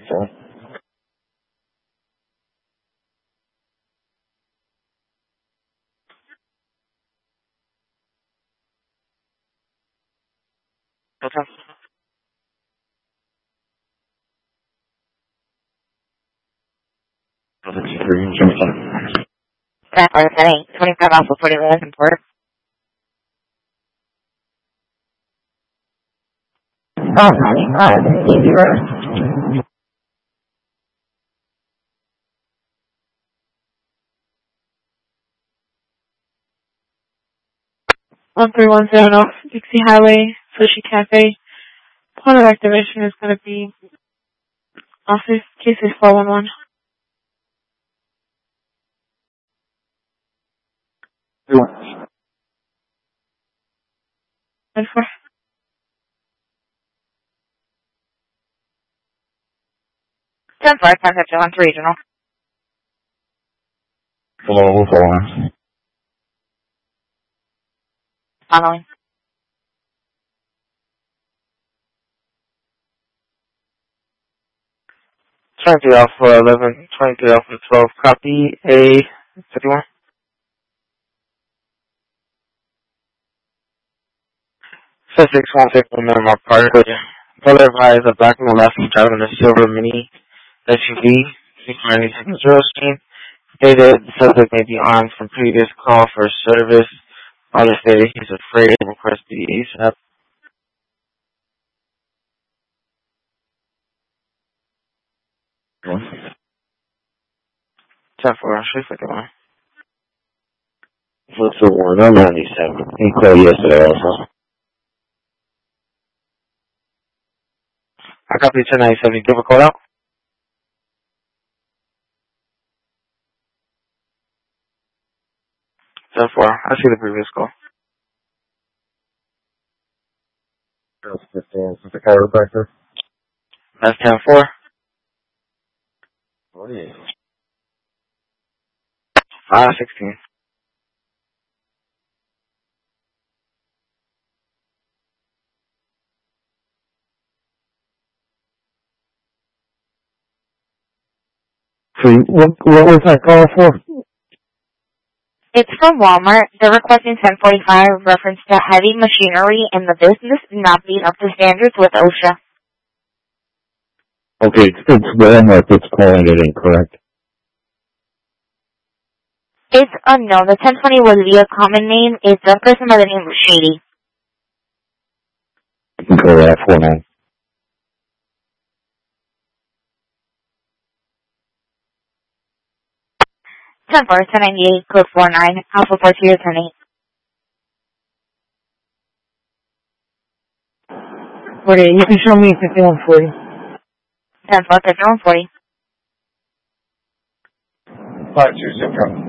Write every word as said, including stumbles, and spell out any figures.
So. Okay. That was heading twenty-five Alpha forty Wellington Port. Oh, honey, oh, easy. one three one seven off Dixie Highway, Sushi Cafe. Point of activation is going to be office cases four one one. ten four. ten four, contact one regional. Hello, four. Following. twenty-three Alpha eleven, twenty-three Alpha twelve, copy A fifty-one. So six one six one Miramar Park. Color advised a black and left driving a silver mini S U V, six ninety-six zero screen. Stated the subject may be armed from previous call for service. All the stated he's afraid and requests to be ASAP. ten four, should we one? What's the one? I'm ninety-seven. He called yesterday also. I copy ten ninety-seven. Give a call out. ten four, I see the previous call. That's fifteen. Is the chiropractor? That's ten four. What is it? five sixteen. So what, what was that call for? It's from Walmart. They're requesting ten forty-five reference to heavy machinery in the business not being up to standards with OSHA. Okay, it's, it's Walmart that's calling it incorrect. It's unknown. The ten twenty was via common name. It's a person by the name of Shady. You can call that for now. ten four, ten ninety-eight, code four nine, Alpha four two, turn eight. forty, you can show me fifty-one forty. ten four, fifty-one forty. five two six.